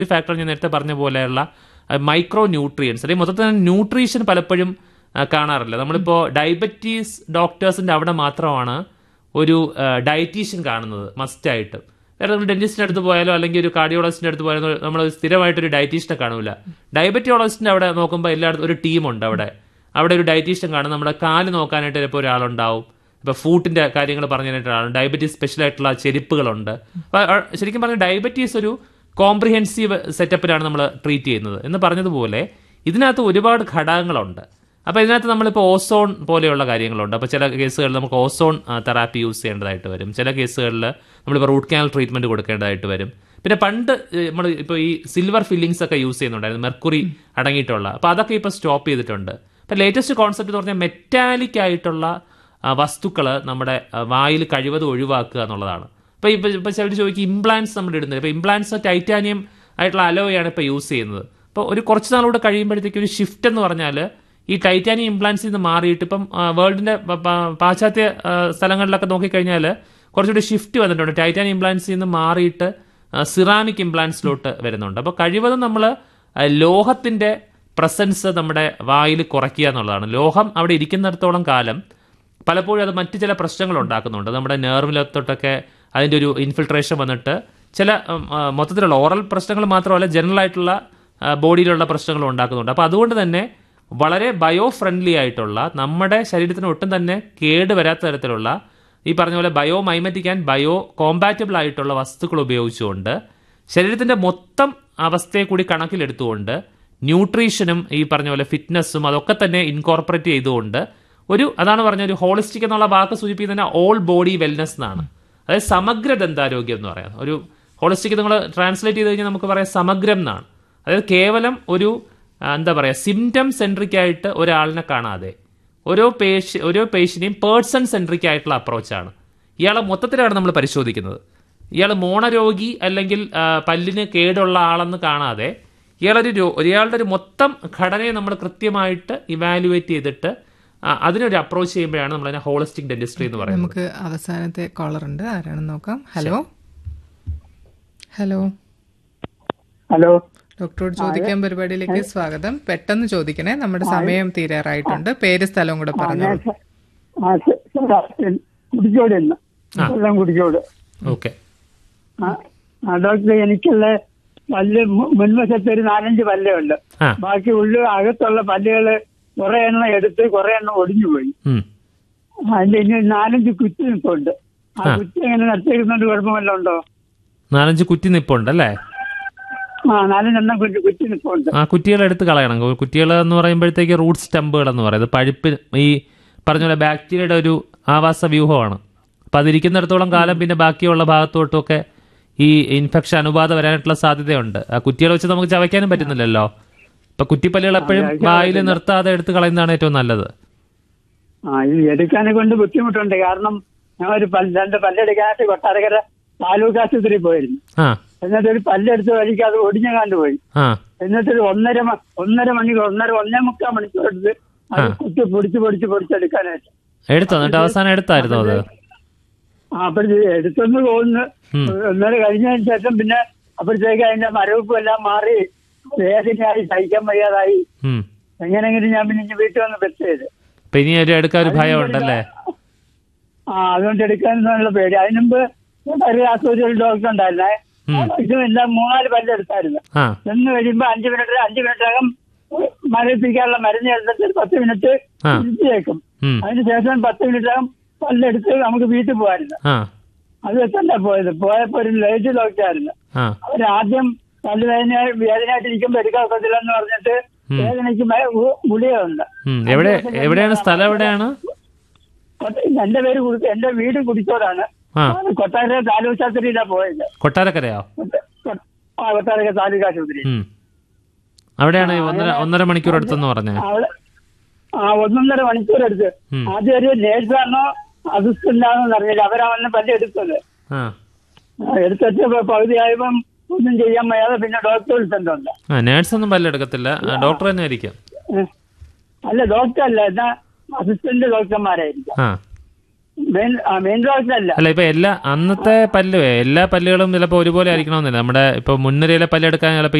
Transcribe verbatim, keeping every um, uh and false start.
ഒരു ഫാക്ടർ ഞാൻ നേരത്തെ പറഞ്ഞ പോലെയുള്ള മൈക്രോ ന്യൂട്രിയൻസ് അല്ലെങ്കിൽ മൊത്തത്തിൽ ന്യൂട്രീഷൻ പലപ്പോഴും കാണാറില്ല. നമ്മളിപ്പോൾ ഡയബറ്റീസ് ഡോക്ടേഴ്സിൻ്റെ അവിടെ മാത്രമാണ് ഒരു ഡയറ്റീഷ്യൻ കാണുന്നത് മസ്റ്റായിട്ട്. വേറെ നമ്മൾ ഡെന്റിസ്റ്റിൻ്റെ അടുത്ത് പോയാലോ അല്ലെങ്കിൽ ഒരു കാർഡിയോളജിസ്റ്റിൻ്റെ അടുത്ത് പോയാലോ നമ്മൾ സ്ഥിരമായിട്ടൊരു ഡയറ്റീഷ്യനെ കാണില്ല. ഡയബറ്റിയോളജിസ്റ്റിൻ്റെ അവിടെ നോക്കുമ്പോൾ എല്ലായിടത്തും ഒരു ടീമുണ്ട്. അവിടെ അവിടെ ഒരു ഡയറ്റീഷ്യൻ കാണും. നമ്മുടെ കാല് നോക്കാനായിട്ട് ചിലപ്പോൾ ഒരാളുണ്ടാവും. ഇപ്പോൾ ഫൂട്ടിൻ്റെ കാര്യങ്ങൾ പറഞ്ഞാനായിട്ട് ഒരാളുണ്ട്. ഡയബറ്റീസ് സ്പെഷ്യലായിട്ടുള്ള ചെരുപ്പുകളുണ്ട്. അപ്പോൾ ശരിക്കും പറഞ്ഞാൽ ഡയബറ്റീസ് ഒരു കോംപ്രിഹെൻസീവ് സെറ്റപ്പിലാണ് നമ്മൾ ട്രീറ്റ് ചെയ്യുന്നത് എന്ന് പറഞ്ഞതുപോലെ ഇതിനകത്ത് ഒരുപാട് ഘടകങ്ങളുണ്ട്. അപ്പോൾ ഇതിനകത്ത് നമ്മളിപ്പോൾ ഓസോൺ പോലെയുള്ള കാര്യങ്ങളുണ്ട്. അപ്പോൾ ചില കേസുകളിൽ നമുക്ക് ഓസോൺ തെറാപ്പി യൂസ് ചെയ്യേണ്ടതായിട്ട് വരും. ചില കേസുകളിൽ നമ്മളിപ്പോൾ റൂട്ട് കനാൽ ട്രീറ്റ്മെൻറ്റ് കൊടുക്കേണ്ടതായിട്ട് വരും. പിന്നെ പണ്ട് നമ്മൾ ഇപ്പോൾ ഈ സിൽവർ ഫില്ലിങ്സ് ഒക്കെ യൂസ് ചെയ്യുന്നുണ്ടായിരുന്നു, മെർക്കുറി അടങ്ങിയിട്ടുള്ള. അപ്പോൾ അതൊക്കെ ഇപ്പോൾ സ്റ്റോപ്പ് ചെയ്തിട്ടുണ്ട്. അപ്പോൾ ലേറ്റസ്റ്റ് കോൺസെപ്റ്റ് എന്ന് പറഞ്ഞാൽ മെറ്റാലിക് ആയിട്ടുള്ള വസ്തുക്കൾ നമ്മുടെ വായിൽ കഴിവതും ഒഴിവാക്കുക എന്നുള്ളതാണ്. ഇപ്പോൾ ഇപ്പോൾ ഇപ്പോൾ ചിലർ ചോദിക്കും ഇംപ്ലാന്റ്സ് നമ്മൾ ഇടുന്നത്. ഇപ്പോൾ ഇംപ്ലാന്റ്സ് ടൈറ്റാനിയം ആയിട്ടുള്ള അലോയാണ് ഇപ്പോൾ യൂസ് ചെയ്യുന്നത്. അപ്പോൾ ഒരു കുറച്ച് നാളൂടെ കഴിയുമ്പോഴത്തേക്ക് ഒരു ഷിഫ്റ്റ് എന്ന് പറഞ്ഞാൽ ഈ ടൈറ്റാനിയം ഇംപ്ലാന്റ്സിൽ നിന്ന് മാറിയിട്ട് ഇപ്പം വേൾഡിൻ്റെ പാശ്ചാത്യ സ്ഥലങ്ങളിലൊക്കെ നോക്കിക്കഴിഞ്ഞാൽ കുറച്ചുകൂടി ഷിഫ്റ്റ് വന്നിട്ടുണ്ട്. ടൈറ്റാനിയം ഇംപ്ലാന്റ്സിൽ നിന്ന് മാറിയിട്ട് സിറാമിക് ഇംപ്ലാന്റ്സിലോട്ട് വരുന്നുണ്ട്. അപ്പോൾ കഴിവതും നമ്മൾ ലോഹത്തിൻ്റെ പ്രസൻസ് നമ്മുടെ വായിൽ കുറയ്ക്കുക എന്നുള്ളതാണ്. ലോഹം അവിടെ ഇരിക്കുന്നിടത്തോളം കാലം പലപ്പോഴും അത് മറ്റ് ചില പ്രശ്നങ്ങൾ ഉണ്ടാക്കുന്നുണ്ട്. നമ്മുടെ നെർവിലത്തോട്ടൊക്കെ അതിൻ്റെ ഒരു ഇൻഫിൽട്രേഷൻ വന്നിട്ട് ചില മൊത്തത്തിലുള്ള ഓറൽ പ്രശ്നങ്ങൾ മാത്രമല്ല ജനറൽ ആയിട്ടുള്ള ബോഡിയിലുള്ള പ്രശ്നങ്ങൾ ഉണ്ടാക്കുന്നുണ്ട്. അപ്പോൾ അതുകൊണ്ട് തന്നെ വളരെ ബയോ ഫ്രണ്ട്ലി ആയിട്ടുള്ള നമ്മുടെ ശരീരത്തിന് ഒട്ടും തന്നെ കേട് വരാത്ത തരത്തിലുള്ള ഈ പറഞ്ഞ പോലെ bio mimetic and bio compatible ആയിട്ടുള്ള വസ്തുക്കൾ ഉപയോഗിച്ചുകൊണ്ട് ശരീരത്തിൻ്റെ മൊത്തം അവസ്ഥയെ കൂടി കണക്കിലെടുത്തുകൊണ്ട് ന്യൂട്രീഷനും ഈ പറഞ്ഞ പോലെ ഫിറ്റ്നസ്സും അതൊക്കെ തന്നെ ഇൻകോർപ്പറേറ്റ് ചെയ്തുകൊണ്ട് ഒരു അതാണ് പറഞ്ഞ ഒരു ഹോളിസ്റ്റിക് എന്നുള്ള വാക്ക് സൂചിപ്പിക്കുന്ന ഓൾ ബോഡി വെൽനെസ് എന്നാണ്. അതായത് സമഗ്ര ദന്താരോഗ്യം എന്ന് പറയാം. ഒരു ഹോളിസ്റ്റിക് നിങ്ങൾ ട്രാൻസ്ലേറ്റ് ചെയ്ത് കഴിഞ്ഞാൽ നമുക്ക് പറയാം സമഗ്രം എന്നാണ്. അതായത് കേവലം ഒരു എന്താ പറയുക സിംറ്റം സെൻട്രിക് ആയിട്ട് ഒരാളിനെ കാണാതെ ഓരോ പേഷ്യ ഓരോ പേഷ്യനെയും പേഴ്സൺ സെൻട്രിക് ആയിട്ടുള്ള അപ്രോച്ചാണ്. ഇയാളെ മൊത്തത്തിലാണ് നമ്മൾ പരിശോധിക്കുന്നത്. ഇയാൾ മോണരോഗി അല്ലെങ്കിൽ പല്ലിന് കേടുള്ള ആളെന്ന് കാണാതെ ഇയാളൊരു ഒരാളുടെ ഒരു മൊത്തം ഘടനയെ നമ്മൾ കൃത്യമായിട്ട് ഇവാലുവേറ്റ് ചെയ്തിട്ട് അതിനൊരു അപ്രോച്ച് ചെയ്യുമ്പോഴാണ് നമ്മൾ അതിനെ ഹോളിസ്റ്റിക് ഡെന്റിസ്ട്രി എന്ന് പറയുന്നത്. നമുക്ക് അവസാനത്തെ കോളർ ഉണ്ട്, ആരാണെന്ന് നോക്കാം. ഹലോ ഹലോ ഹലോ ഡോക്ടറോട് ചോദിക്കാൻ പരിപാടിയിലേക്ക് സ്വാഗതം. പെട്ടെന്ന് ചോദിക്കണേ, നമ്മുടെ സമയം തീരാറായിട്ടുണ്ട്. പേര് സ്ഥലവും കൂടെ പറഞ്ഞു. കുടിച്ചോട് കുടിച്ചോട് ഓക്കെ ഡോക്ടർ, എനിക്കുള്ള പല്ല് മുൻവശത്ത് ഒരു നാലഞ്ച് പല്ലേ ഉണ്ട്. ബാക്കി ഉള്ളു അകത്തുള്ള പല്ലുകള് കുറെ എണ്ണം എടുത്ത് കുറെ എണ്ണം ഒടിഞ്ഞു പോയി. അതിന്റെ ഇനി നാലഞ്ച് കുറ്റി നിൽപ്പുണ്ട്. ആ കുറ്റി എങ്ങനെ നട്ടെടുക്കുന്നോണ്ട് കുഴപ്പമല്ല ഉണ്ടോ? നാലഞ്ച് കുറ്റി നിപ്പുണ്ട് അല്ലേ? ആ നാലഞ്ചെണ്ണം കുറ്റി കുറ്റി നിൽപ്പുണ്ട്. ആ കുറ്റികൾ എടുത്ത് കളയണം. കുറ്റികൾ എന്ന് പറയുമ്പോഴത്തേക്ക് റൂട്ട് സ്റ്റമ്പുകൾ എന്ന് പറയുന്നത് പഴുപ്പ് ഈ പറഞ്ഞ പോലെ ബാക്ടീരിയയുടെ ഒരു ആവാസ വ്യൂഹമാണ്. അപ്പം അതിരിക്കുന്നിടത്തോളം കാലം പിന്നെ ബാക്കിയുള്ള ഭാഗത്തോട്ടുമൊക്കെ ഈ ഇൻഫെക്ഷൻ അണുബാധ വരാനായിട്ടുള്ള സാധ്യതയുണ്ട്. ആ കുറ്റികൾ വെച്ച് നമുക്ക് ചവയ്ക്കാനും പറ്റുന്നില്ലല്ലോ. ഇപ്പൊ കുറ്റിപ്പല്ലുകൾ എപ്പോഴും വായിൽ നിർത്താതെ എടുത്ത് കളയുന്നതാണ് ഏറ്റവും നല്ലത്. ആ ഇത് എടുക്കാനെ കൊണ്ട് ബുദ്ധിമുട്ടുണ്ട്. കാരണം ഞാൻ ഒരു രണ്ട് പല്ലെടുക്കാനായിട്ട് കൊട്ടാരക്കര താലൂക്ക് ആശുപത്രിയിൽ പോയിരുന്നു. എന്നിട്ട് ഒരു പല്ലെടുത്ത് വഴിക്ക് അത് ഒടിഞ്ഞങ്ങാണ്ട് പോയി. എന്നിട്ടൊരു ഒന്നര ഒന്നര മണിക്കൂർ ഒന്നര ഒന്നേ മുക്കാൽ മണിക്കൂർ എടുത്ത് അത് കുത്തി പൊടിച്ച് പൊടിച്ച് പൊടിച്ചെടുക്കാനായിട്ട് എടുത്തോ. എന്നിട്ട് അവസാനം എടുത്തായിരുന്നു അത്? ആ അപ്പോഴത്തേക്ക് എടുത്തെന്ന് തോന്നുന്നു. ഒന്നര കഴിഞ്ഞതിന് ശേഷം പിന്നെ അപ്പോഴത്തേക്ക് അതിന്റെ മരവിപ്പും എല്ലാം മാറി വേദനയായി സഹിക്കാൻ വയ്യാതായി. എങ്ങനെങ്കിലും ഞാൻ പിന്നെ വീട്ടിൽ വന്ന് ബെസ്റ്റ് ചെയ്ത് ഇനി ഒരു എടുക്കാൻ ഒരു ഭയം ഉണ്ടല്ലേ? ആ അതുകൊണ്ട് എടുക്കാനുള്ള പേടി. അതിനുമ്പ് ഒരു ആശുപത്രിയിൽ ഡോക്ടർ ഉണ്ടായിരുന്നേ. ഇതുമെല്ലാം മൂന്നാല് പല്ലെടുത്തായിരുന്നു. എന്ന് കഴിയുമ്പോ അഞ്ചു മിനിറ്റ് അഞ്ചു മിനിറ്റകം മരവിപ്പിക്കാനുള്ള മരുന്ന് എടുത്തിട്ട് ഒരു പത്ത് മിനിറ്റ് ഇരുത്തിയേക്കും. അതിനുശേഷം പത്ത് മിനിറ്റകം പല്ലെടുത്ത് നമുക്ക് വീട്ടിൽ പോകായിരുന്നു. അത് വെച്ചല്ല പോയത്. പോയപ്പോ ഒരു ലേറ്റ് ഡോക്ടർ ആയിരുന്നു. അവരാദ്യം പല്ല് വേദന വേദനയായിട്ടിരിക്കുമ്പോ എടുക്കാൻ ഒക്കത്തില്ല എന്ന് പറഞ്ഞിട്ട് വേദനയ്ക്ക് ഗുളികയുണ്ട്. എവിടെയാണ് സ്ഥലം? എവിടെയാണ്? എന്റെ പേര് എന്റെ വീട് കുടിച്ചോടാണ്. കൊട്ടാരക്കര താലൂക്ക് ആശുപത്രിയിലാണ് പോയത്. കൊട്ടാരക്കരയോ? ആ കൊട്ടാരക്കര താലൂക്ക് ആശുപത്രി. അവിടെയാണ് ഒന്നര ഒന്നര മണിക്കൂർ എടുത്തെന്ന് പറഞ്ഞത്. ആ ഒന്നൊന്നര മണിക്കൂർ എടുത്ത്. ആദ്യം ഒരു നേഴ്സാണോ അസിസ്റ്റന്റാണോന്ന് അറിയില്ല. അവരാ വന്ന് പല്ല് എടുത്തത്. എടുത്തിട്ട് പകുതിയായപ്പം ഒന്നും ചെയ്യാൻ വയ്യാതെ പിന്നെ ഡോക്ടർ വിളിച്ചിട്ടുണ്ട്. നേഴ്സൊന്നും പല്ലെടുക്കത്തില്ല, ഡോക്ടർ തന്നെ ആയിരിക്കും. അല്ല ഡോക്ടർ അല്ല, എന്നാ അസിസ്റ്റന്റ് ഡോക്ടർമാരായിരിക്കും. Main main ഡോക്ടറല്ല. അല്ല ഇപ്പൊ എല്ലാ അന്നത്തെ പല്ല് എല്ലാ പല്ലുകളും ചിലപ്പോൾ ഒരുപോലെ ആയിരിക്കണമെന്നില്ല. നമ്മുടെ ഇപ്പൊ മുൻനിരയിലെ പല്ലെടുക്കാൻ ചിലപ്പോൾ